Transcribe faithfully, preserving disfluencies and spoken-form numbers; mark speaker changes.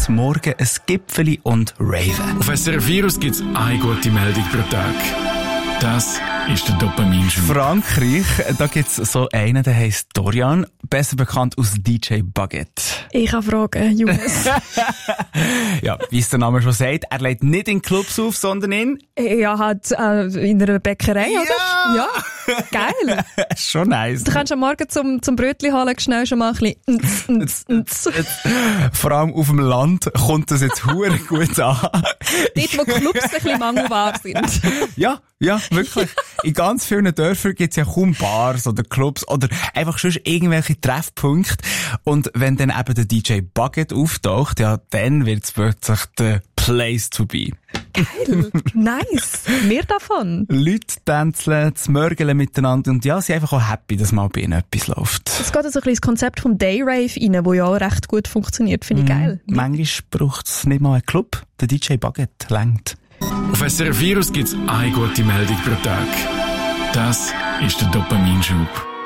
Speaker 1: heute Morgen ein Gipfeli und Raven.
Speaker 2: Auf S R F Virus gibt es eine gute Meldung pro Tag. Das ist der Dopaminschub.
Speaker 1: Frankreich, da gibt's so einen, der heisst Dorian, besser bekannt als D J Baguette.
Speaker 3: Ich habe Fragen, Jungs.
Speaker 1: Ja, wie es der Name schon sagt, er legt nicht in Clubs auf, sondern in...
Speaker 3: Ja, halt äh, in einer Bäckerei,
Speaker 1: Ja!
Speaker 3: oder? Ja, geil.
Speaker 1: Schon nice.
Speaker 3: Du kannst am Morgen zum, zum Brötchen holen, schnell schon mal ein bisschen... Nz, nz, nz.
Speaker 1: Vor allem auf dem Land kommt das jetzt hure gut an.
Speaker 3: Dort, wo Clubs ein bisschen mangelbar sind.
Speaker 1: Ja, ja, wirklich. In ganz vielen Dörfern gibt's ja kaum Bars oder Clubs oder einfach schon irgendwelche Treffpunkte. Und wenn dann eben der D J Baguette auftaucht, ja, dann wird's plötzlich der Place to be.
Speaker 3: Geil, nice. Mehr davon.
Speaker 1: Leute tanzen, zmörgeln miteinander und ja, sind einfach auch happy, dass mal bei ihnen etwas läuft.
Speaker 3: Es geht also ein bisschen ins Konzept vom Dayrave rein, wo ja auch recht gut funktioniert. Finde ich geil.
Speaker 1: Mm, manchmal braucht's nicht mal einen Club. Der D J Baguette längt.
Speaker 2: Auf S R F Virus gibt es eine gute Meldung pro Tag. Das ist der Dopaminschub.